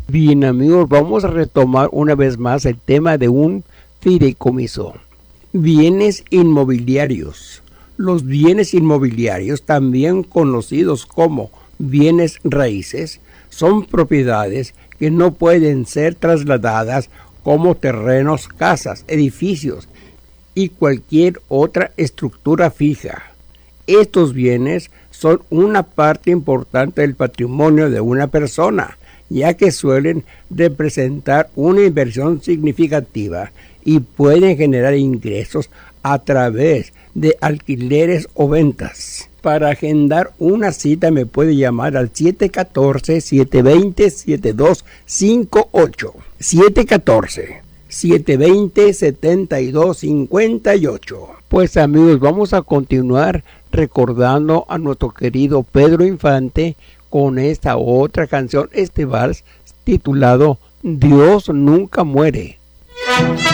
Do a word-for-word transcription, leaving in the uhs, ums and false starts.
Bien amigos, vamos a retomar una vez más el tema de un fideicomiso. Bienes inmobiliarios. Los bienes inmobiliarios, también conocidos como bienes raíces, son propiedades que no pueden ser trasladadas como terrenos, casas, edificios y cualquier otra estructura fija. Estos bienes son una parte importante del patrimonio de una persona, ya que suelen representar una inversión significativa y pueden generar ingresos a través de alquileres o ventas. Para agendar una cita me puede llamar al siete uno cuatro, siete dos cero, siete dos cinco ocho. siete uno cuatro, siete dos cero, siete dos cinco ocho. Pues amigos, vamos a continuar recordando a nuestro querido Pedro Infante con esta otra canción, este vals titulado Dios nunca muere.